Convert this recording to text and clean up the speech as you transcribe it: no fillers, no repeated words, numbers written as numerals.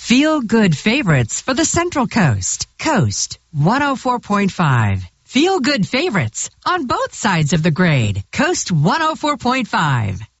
Feel good favorites for the Central Coast. Coast 104.5. Feel good favorites on both sides of the grade. Coast 104.5.